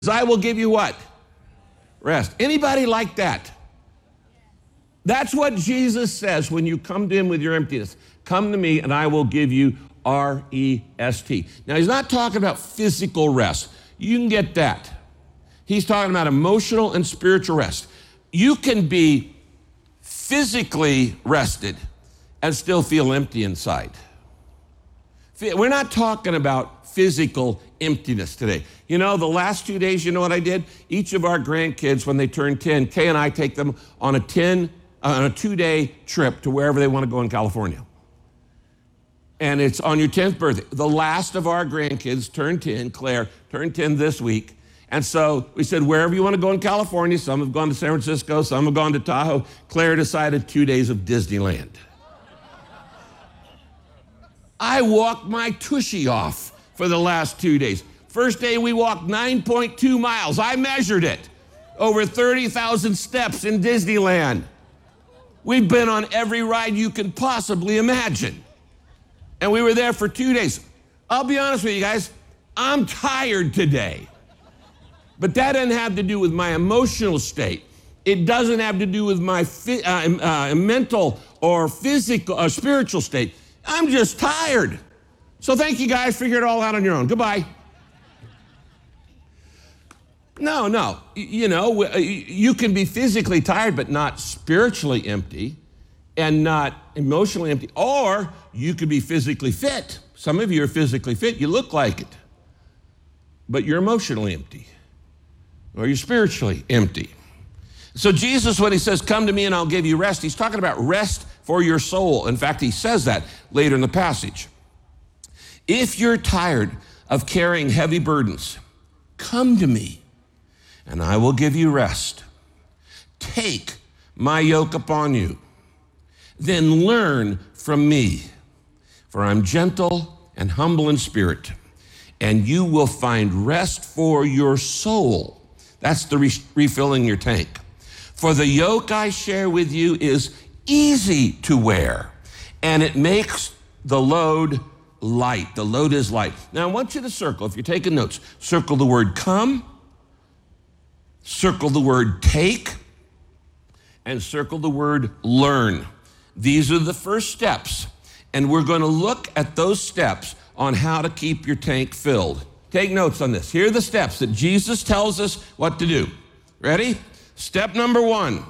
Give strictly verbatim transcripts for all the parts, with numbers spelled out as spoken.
I will give you what? Rest. Anybody like that? That's what Jesus says when you come to him with your emptiness. Come to me and I will give you R E S T. Now, he's not talking about physical rest. You can get that. He's talking about emotional and spiritual rest. You can be physically rested and still feel empty inside. We're not talking about physical emptiness today. You know, the last two days, you know what I did? Each of our grandkids, when they turn ten, Kay and I take them on a ten, uh, on a two-day trip to wherever they want to go in California. And it's on your tenth birthday. The last of our grandkids turned ten, Claire, turned ten this week. And so we said, wherever you want to go in California, some have gone to San Francisco, some have gone to Tahoe. Claire decided two days of Disneyland. I walked my tushy off for the last two days. First day we walked nine point two miles. I measured it. Over thirty thousand steps in Disneyland. We've been on every ride you can possibly imagine. And we were there for two days. I'll be honest with you guys, I'm tired today. But that doesn't have to do with my emotional state. It doesn't have to do with my fi- uh, uh, mental or physical or spiritual state. I'm just tired. So thank you guys. Figure it all out on your own. Goodbye. No, no. You know, you can be physically tired, but not spiritually empty and not emotionally empty. Or you could be physically fit. Some of you are physically fit. You look like it. But you're emotionally empty. Or you're spiritually empty. So Jesus, when he says, come to me and I'll give you rest, he's talking about rest for your soul. In fact, he says that later in the passage. If you're tired of carrying heavy burdens, come to me and I will give you rest. Take my yoke upon you. Then learn from me, for I'm gentle and humble in spirit, and you will find rest for your soul. That's the re- refilling your tank. For the yoke I share with you is easy to wear, and it makes the load light. The load is light. Now, I want you to circle, if you're taking notes, circle the word come, circle the word take, and circle the word learn. These are the first steps, and we're going to look at those steps on how to keep your tank filled. Take notes on this. Here are the steps that Jesus tells us what to do. Ready? Step number one.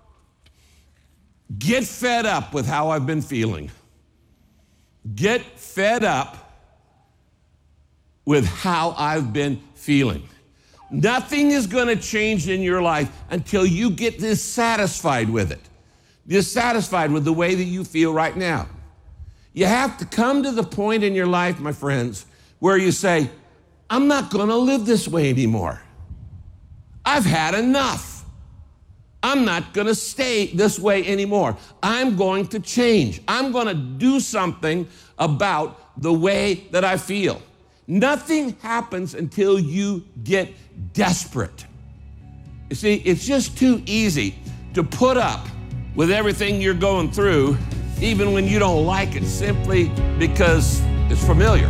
Get fed up with how I've been feeling. Get fed up with how I've been feeling. Nothing is going to change in your life until you get dissatisfied with it. Dissatisfied with the way that you feel right now. You have to come to the point in your life, my friends, where you say, I'm not going to live this way anymore. I've had enough. I'm not going to stay this way anymore. I'm going to change. I'm going to do something about the way that I feel. Nothing happens until you get desperate. You see, it's just too easy to put up with everything you're going through, even when you don't like it, simply because it's familiar.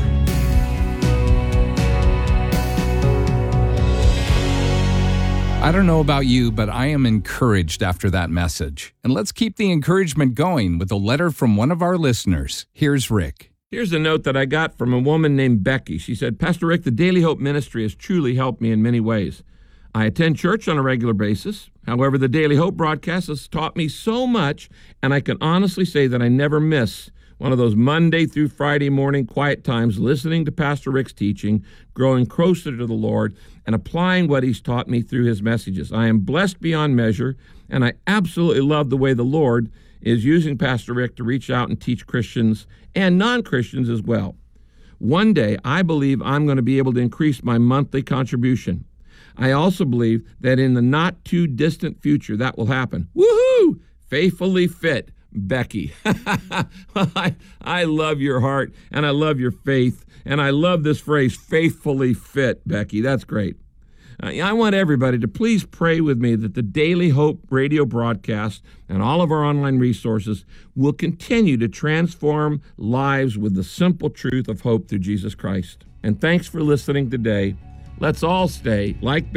I don't know about you, but I am encouraged after that message. And let's keep the encouragement going with a letter from one of our listeners. Here's Rick. Here's a note that I got from a woman named Becky. She said, Pastor Rick, the Daily Hope Ministry has truly helped me in many ways. I attend church on a regular basis. However, the Daily Hope broadcast has taught me so much, and I can honestly say that I never miss one of those Monday through Friday morning quiet times listening to Pastor Rick's teaching, growing closer to the Lord, and applying what he's taught me through his messages. I am blessed beyond measure, and I absolutely love the way the Lord is using Pastor Rick to reach out and teach Christians and non-Christians as well. One day, I believe I'm going to be able to increase my monthly contribution. I also believe that in the not-too-distant future, that will happen. Woohoo! Faithfully fit, Becky. I, I love your heart, and I love your faith, and I love this phrase, faithfully fit, Becky. That's great. Uh, I want everybody to please pray with me that the Daily Hope radio broadcast and all of our online resources will continue to transform lives with the simple truth of hope through Jesus Christ. And thanks for listening today. Let's all stay like